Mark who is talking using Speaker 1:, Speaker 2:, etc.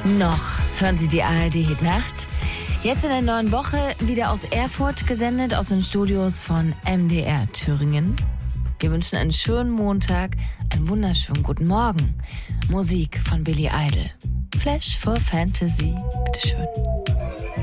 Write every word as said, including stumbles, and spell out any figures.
Speaker 1: Noch hören Sie die A R D Hit Nacht. Jetzt in der neuen Woche wieder aus Erfurt gesendet, aus den Studios von M D R Thüringen. Wir wünschen einen schönen Montag, einen wunderschönen guten Morgen. Musik von Billy Idol. Flash for Fantasy. Bitteschön.